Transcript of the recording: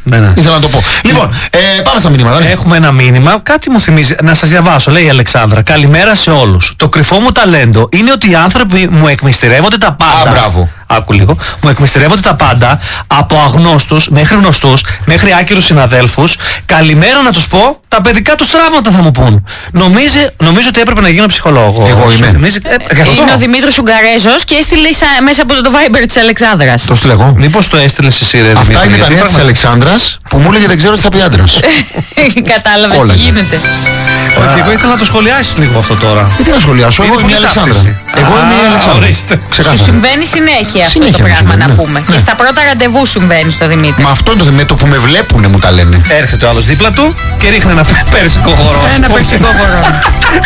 Ναι. Ήθελα να το πω. Λοιπόν, πάμε στα μηνύματα. Έχουμε ένα μήνυμα, κάτι μου θυμίζει. Να σας διαβάσω, λέει η Αλεξάνδρα. Καλημέρα σε όλους. Το κρυφό μου ταλέντο είναι ότι οι άνθρωποι μου εκμυστηρεύονται τα πάντα. Μπράβο. Άκου λίγο. Μου εκμυστηρεύονται τα πάντα, από αγνώστους μέχρι γνωστούς, μέχρι άκυρους συναδέλφους. Καλημέρα να τους πω, τα παιδικά τους τραύματα θα μου πούν. Νομίζω ότι έπρεπε να γίνω ψυχολόγο. Εγώ είμαι. Είναι ο Δημήτρης Ουγγαρέζος και έστειλε μέσα από το Viber της Αλεξάνδρας. Το στείλε εγώ. Μήπως το έστειλες εσύ, ρε Αυτά Δημήτρη? είναι τα νέα της Αλεξάνδρας που μου έλεγε δεν ξέρω τι θα πει άντρας. Κατάλαβες τι γίνεται. Όχι, εγώ ήθελα να το σχολιάσεις λίγο αυτό τώρα. Τι να σχολιάσω, εγώ είμαι η Αλεξάνδρα. Εγώ είμαι η Αλεξάνδρα. Σου συμβαίνει συνέχεια αυτό το πράγμα να πούμε. Και στα πρώτα ραντεβού συμβαίνει στο Δημήτρη. Μα αυτό είναι το με το που με βλέπουνε μου τα λένε. Έρχεται ο άλλος δίπλα του και ρίχνει ένα περσικό χορό. Ένα περσικό χορό.